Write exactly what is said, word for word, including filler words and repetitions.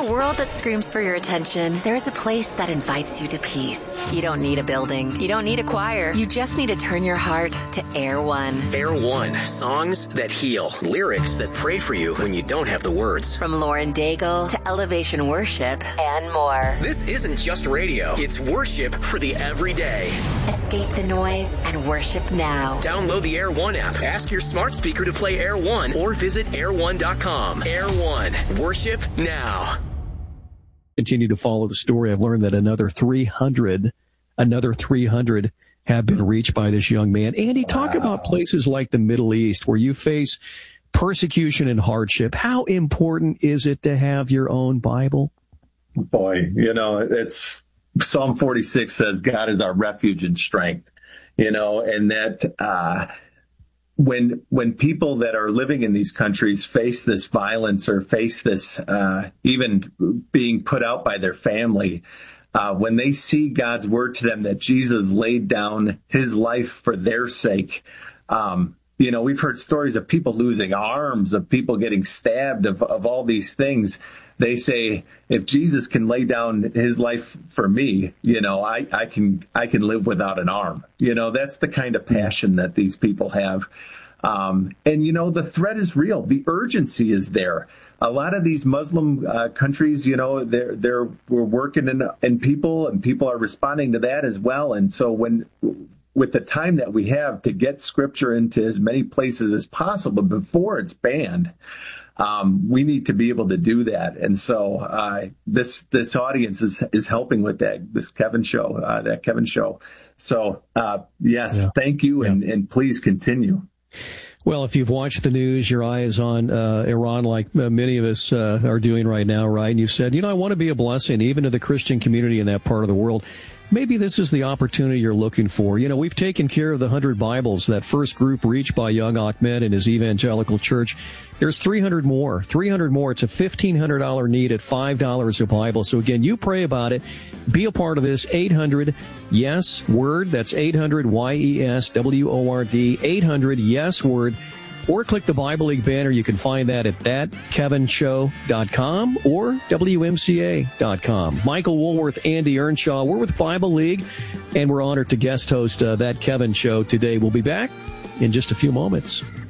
a world that screams for your attention, there is a place that invites you to peace. You don't need a building. You don't need a choir. You just need to turn your heart to Air One. Air One. Songs that heal. Lyrics that pray for you when you don't have the words. From Lauren Daigle to Elevation Worship and more. This isn't just radio. It's worship for the everyday. Escape the noise and worship now. Download the Air One app. Ask your smart speaker to play Air One or visit air one dot com. Air One. Worship now. Continue to follow the story. I've learned that another three hundred, another three hundred have been reached by this young man. Andy, talk wow. about places like the Middle East where you face persecution and hardship. How important is it to have your own Bible? Boy, you know, it's Psalm forty-six says God is our refuge and strength, you know, and that, uh, when, when people that are living in these countries face this violence or face this, uh, even being put out by their family, uh, when they see God's word to them that Jesus laid down his life for their sake, um, you know, we've heard stories of people losing arms, of people getting stabbed, of, of all these things. They say, if Jesus can lay down his life for me, you know, I, I can, I can live without an arm. You know, that's the kind of passion that these people have. Um, and, you know, the threat is real. The urgency is there. A lot of these Muslim uh, countries, you know, they're, they're, we're working in, in people and people are responding to that as well. And so when, with the time that we have to get scripture into as many places as possible before it's banned, Um, we need to be able to do that. And so, uh, this, this audience is, is helping with that, this Kevin show, uh, that Kevin show. So, uh, yes, yeah. thank you. And, yeah. and please continue. Well, if you've watched the news, your eye is on uh, Iran like uh, many of us uh, are doing right now, right? And you've said, you know, I want to be a blessing even to the Christian community in that part of the world. Maybe this is the opportunity you're looking for. You know, we've taken care of the hundred Bibles, that first group reached by young Ahmed and his evangelical church. There's three hundred more, three hundred more. It's a fifteen hundred dollars need at five dollars a Bible. So again, you pray about it. Be a part of this. eight hundred yes word. That's eight hundred Y E S W O R D. eight hundred yes word. Or click the Bible League banner. You can find that at that kevin show dot com or W M C A dot com. Michael Woolworth, Andy Earnshaw. We're with Bible League, and we're honored to guest host uh, That Kevin Show today. We'll be back in just a few moments.